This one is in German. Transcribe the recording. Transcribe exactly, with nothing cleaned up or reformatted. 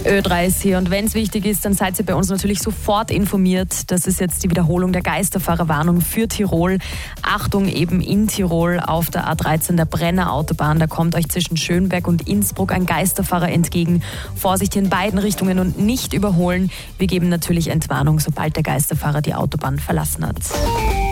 Ö drei ist hier und wenn es wichtig ist, dann seid ihr bei uns natürlich sofort informiert. Das ist jetzt die Wiederholung der Geisterfahrerwarnung für Tirol. Achtung eben in Tirol auf der A dreizehn, der Brenner Autobahn. Da kommt euch zwischen Schönberg und Innsbruck ein Geisterfahrer entgegen. Vorsicht in beiden Richtungen und nicht überholen. Wir geben natürlich Entwarnung, sobald der Geisterfahrer die Autobahn verlassen hat.